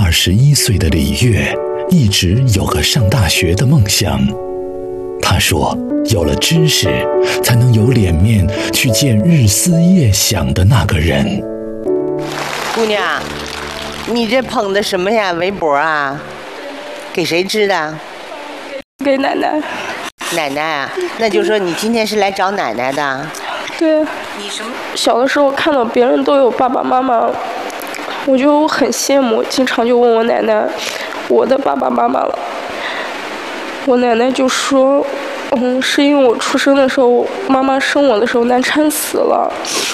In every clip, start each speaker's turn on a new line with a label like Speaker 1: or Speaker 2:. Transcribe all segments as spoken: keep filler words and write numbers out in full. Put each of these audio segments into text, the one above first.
Speaker 1: 二十一岁的李月一直有个上大学的梦想。他说，有了知识，才能有脸面去见日思夜想的那个人。
Speaker 2: 姑娘，你这捧的什么呀？围脖啊？给谁织的？
Speaker 3: 给奶奶。
Speaker 2: 奶奶啊，那就说你今天是来找奶奶的。
Speaker 3: 对。
Speaker 2: 你什么？
Speaker 3: 小的时候看到别人都有爸爸妈妈，我就很羡慕，经常就问我奶奶，我的爸爸妈妈了。我奶奶就说，嗯，是因为我出生的时候，妈妈生我的时候难产死了，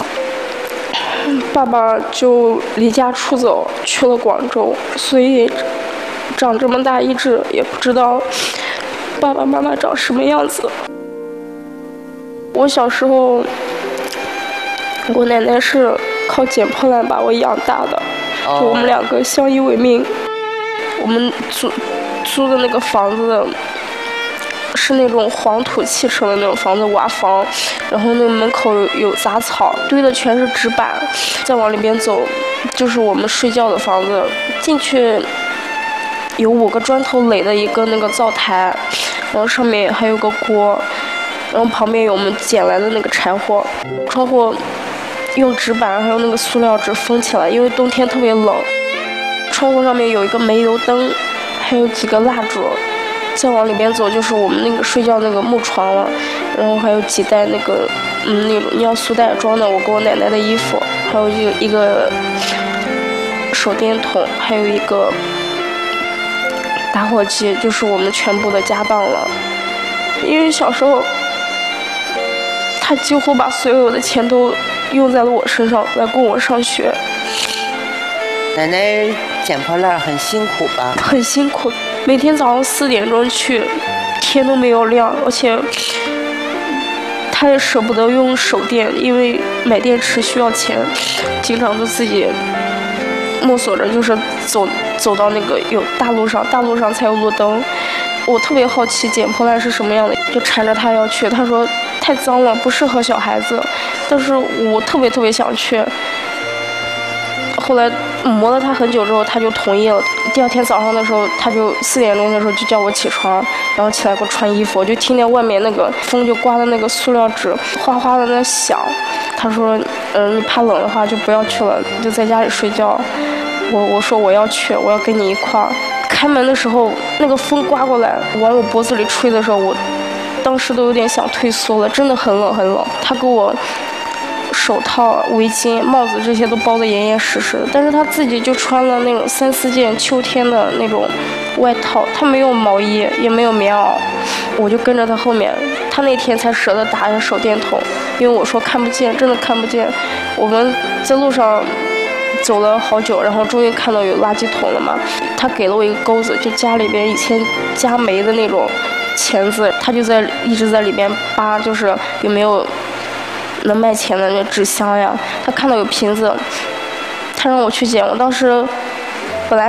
Speaker 3: 爸爸就离家出走去了广州，所以长这么大一直也不知道爸爸妈妈长什么样子。我小时候，我奶奶是靠捡破烂把我养大的，就我们两个相依为命。我们租租的那个房子是那种黄土砌成的那种房子，瓦房，然后那个门口有有杂草，堆的全是纸板。再往里边走，就是我们睡觉的房子。进去有五个砖头垒的一个那个灶台，然后上面还有个锅，然后旁边有我们捡来的那个柴火。窗户用纸板还有那个塑料纸封起来，因为冬天特别冷。窗户上面有一个煤油灯，还有几个蜡烛。再往里边走就是我们那个睡觉那个木床了，然后还有几袋那个嗯那种尿素袋装的我跟我奶奶的衣服，还有一个一个手电筒，还有一个打火机，就是我们全部的家当了。因为小时候他几乎把所有的钱都用在了我身上来供我上学。
Speaker 2: 奶奶捡破烂很辛苦吧？
Speaker 3: 很辛苦，每天早上四点钟去，天都没有亮，而且他也舍不得用手电，因为买电池需要钱，经常就自己摸索着，就是走走到那个有大路上，大路上才有路灯。我特别好奇捡破烂是什么样的，就缠着他要去。他说太脏了，不适合小孩子，但是我特别特别想去。后来磨了他很久之后，他就同意了。第二天早上的时候，他就四点钟的时候就叫我起床，然后起来给我穿衣服。我就听见外面那个风就刮的那个塑料纸哗哗的那响。他说：“嗯，你怕冷的话就不要去了，就在家里睡觉。”我我说我要去，我要跟你一块儿。开门的时候，那个风刮过来往我脖子里吹的时候，我当时都有点想退缩了，真的很冷很冷。他给我手套、围巾、帽子这些都包得严严实实的，但是他自己就穿了那种三四件秋天的那种外套，他没有毛衣，也没有棉袄。我就跟着他后面，他那天才舍得打着手电筒，因为我说看不见，真的看不见。我们在路上走了好久，然后终于看到有垃圾桶了嘛。他给了我一个钩子，就家里边以前加煤的那种钳子，他就在一直在里边扒，就是有没有能卖钱的那纸箱呀。他看到有瓶子，他让我去捡。我当时